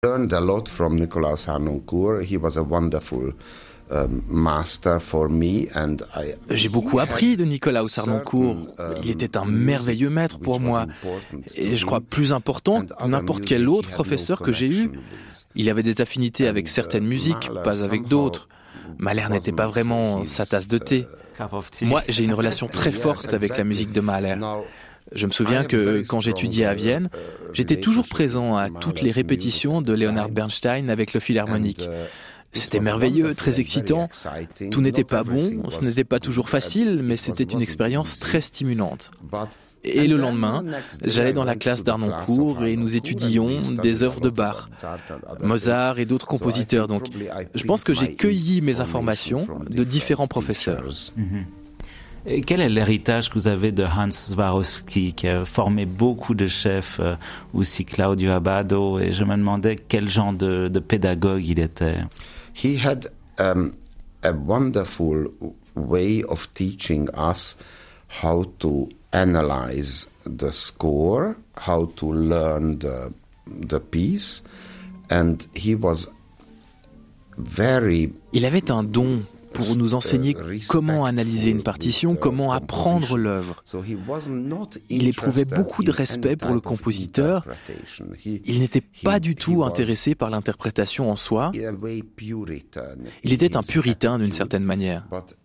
learned a lot from Nicolaus Harnoncourt. He was a wonderful master for me and J'ai beaucoup appris de Nicolaus Harnoncourt. Il était un merveilleux maître pour moi. Et je crois plus important que n'importe quel autre professeur que j'ai eu. Il avait des affinités avec certaines musiques, pas avec d'autres. Mahler n'était pas vraiment sa tasse de thé. Moi, j'ai une relation très forte avec la musique de Mahler. Je me souviens que quand j'étudiais à Vienne, j'étais toujours présent à toutes les répétitions de Leonard Bernstein avec le Philharmonique. C'était merveilleux, très excitant. Tout n'était pas bon, ce n'était pas toujours facile, mais c'était une expérience très stimulante. Et le lendemain, j'allais dans la classe d'Harnoncourt et nous étudions des œuvres de Bach, Mozart et d'autres compositeurs. Donc, je pense que j'ai cueilli mes informations de différents professeurs. Et quel est l'héritage que vous avez de Hans Swarovski, qui a formé beaucoup de chefs, aussi Claudio Abbado, et je me demandais quel genre de pédagogue il était. He had a wonderful way of teaching us how to analyze the score, how to learn the piece, and he was very... Il avait un don pour nous enseigner comment analyser une partition, comment apprendre l'œuvre. Il éprouvait beaucoup de respect pour le compositeur. Il n'était pas du tout intéressé par l'interprétation en soi. Il était un puritain d'une certaine manière.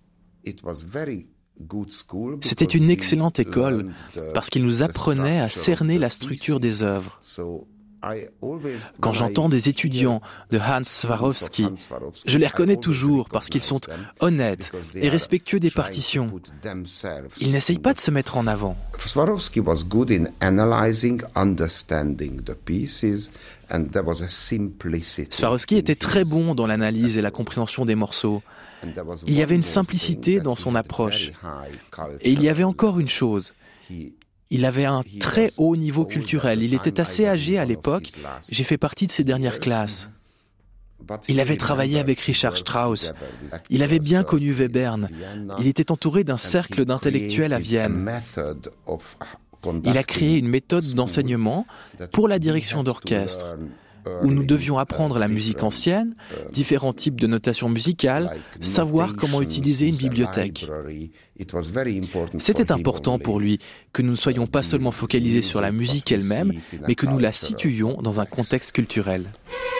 C'était une excellente école parce qu'il nous apprenait à cerner la structure des œuvres. Quand j'entends des étudiants de Hans Swarovski, je les reconnais toujours parce qu'ils sont honnêtes et respectueux des partitions. Ils n'essayent pas de se mettre en avant. Swarovski was good in analyzing, understanding the pieces, and there was a simplicity. Swarovski était très bon dans l'analyse et la compréhension des morceaux. Il y avait une simplicité dans son approche. Et il y avait encore une chose. Il avait un très haut niveau culturel. Il était assez âgé à l'époque. J'ai fait partie de ses dernières classes. Il avait travaillé avec Richard Strauss. Il avait bien connu Webern. Il était entouré d'un cercle d'intellectuels à Vienne. Il a créé une méthode d'enseignement pour la direction d'orchestre, où nous devions apprendre la musique ancienne, différents types de notation musicale, savoir comment utiliser une bibliothèque. C'était important pour lui que nous ne soyons pas seulement focalisés sur la musique elle-même, mais que nous la situions dans un contexte culturel.